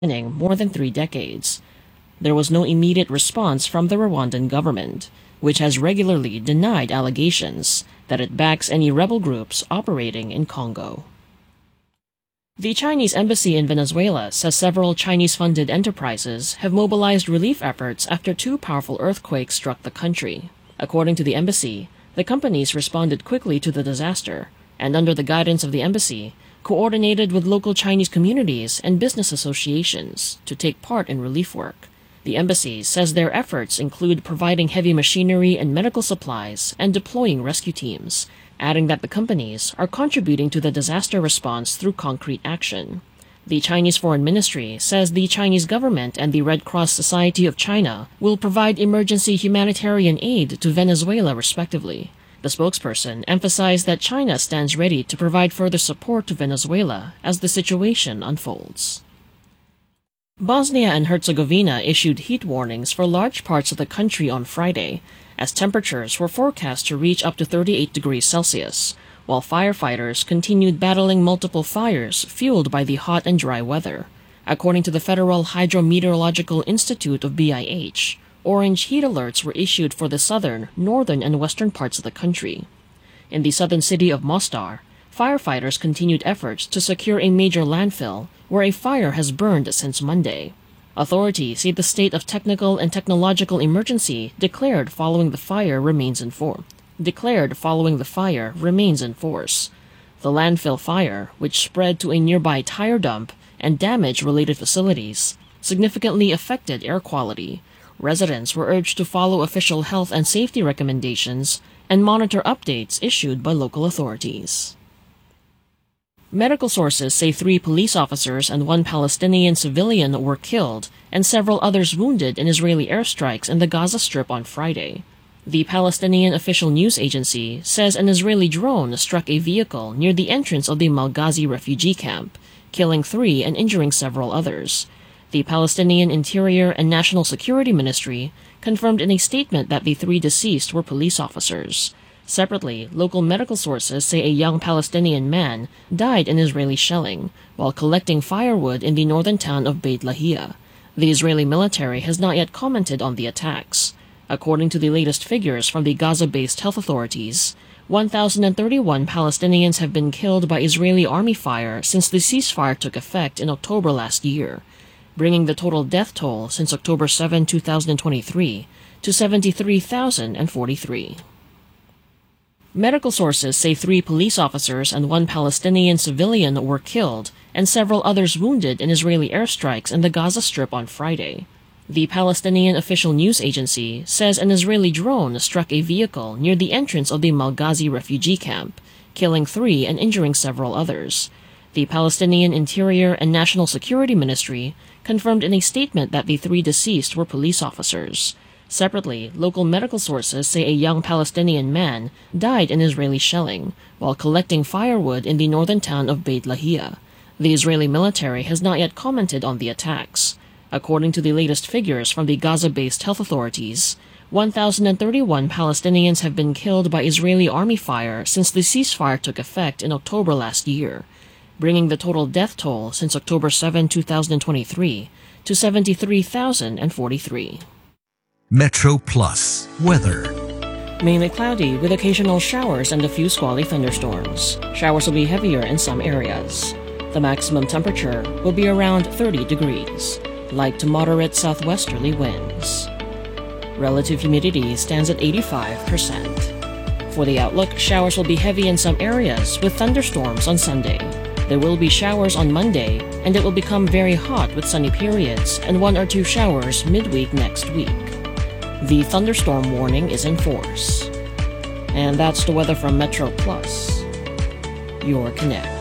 spanning more than 3 decades. There was no immediate response from the Rwandan government, which has regularly denied allegations that it backs any rebel groups operating in Congo. The Chinese embassy in Venezuela says several Chinese-funded enterprises have mobilized relief efforts after two powerful earthquakes struck the country. According to the embassy, the companies responded quickly to the disaster, and under the guidance of the embassy, coordinated with local Chinese communities and business associations to take part in relief work. The embassy says their efforts include providing heavy machinery and medical supplies and deploying rescue teams, adding that the companies are contributing to the disaster response through concrete action. The Chinese Foreign Ministry says the Chinese government and the Red Cross Society of China will provide emergency humanitarian aid to Venezuela respectively. The spokesperson emphasized that China stands ready to provide further support to Venezuela as the situation unfolds. Bosnia and Herzegovina issued heat warnings for large parts of the country on Friday, as temperatures were forecast to reach up to 38 degrees Celsius, while firefighters continued battling multiple fires fueled by the hot and dry weather. According to the Federal Hydrometeorological Institute of BIH, orange heat alerts were issued for the southern, northern, and western parts of the country. In the southern city of Mostar, firefighters continued efforts to secure a major landfill where a fire has burned since Monday. Authorities say the state of technical and technological emergency declared following the fire remains in force. The landfill fire, which spread to a nearby tire dump and damaged related facilities, significantly affected air quality. Residents were urged to follow official health and safety recommendations and monitor updates issued by local authorities. Medical sources say 3 police officers and 1 Palestinian civilian were killed and several others wounded in Israeli airstrikes in the Gaza Strip on Friday. The Palestinian official news agency says an Israeli drone struck a vehicle near the entrance of the Malghazi refugee camp, killing 3 and injuring several others. The Palestinian Interior and National Security Ministry confirmed in a statement that the 3 deceased were police officers. Separately, local medical sources say a young Palestinian man died in Israeli shelling while collecting firewood in the northern town of Beit Lahia. The Israeli military has not yet commented on the attacks. According to the latest figures from the Gaza-based health authorities, 1,031 Palestinians have been killed by Israeli army fire since the ceasefire took effect in October last year, bringing the total death toll since October 7, 2023 to 73,043. Medical sources say 3 police officers and 1 Palestinian civilian were killed and several others wounded in Israeli airstrikes in the Gaza Strip on Friday. The Palestinian official news agency says an Israeli drone struck a vehicle near the entrance of the Malghazi refugee camp, killing 3 and injuring several others. The Palestinian Interior and National Security Ministry confirmed in a statement that the 3 deceased were police officers. Separately, local medical sources say a young Palestinian man died in Israeli shelling while collecting firewood in the northern town of Beit Lahia. The Israeli military has not yet commented on the attacks. According to the latest figures from the Gaza-based health authorities, 1,031 Palestinians have been killed by Israeli army fire since the ceasefire took effect in October last year, bringing the total death toll since October 7, 2023 to 73,043. Metro Plus weather. Mainly cloudy with occasional showers and a few squally thunderstorms. Showers will be heavier in some areas. The maximum temperature will be around 30 degrees. Light to moderate southwesterly winds. Relative humidity stands at 85%. For the outlook, showers will be heavy in some areas with thunderstorms on Sunday. There will be showers on Monday, and it will become very hot with sunny periods and 1 or 2 showers midweek next week. The thunderstorm warning is in force. And that's the weather from Metro Plus, your Connect.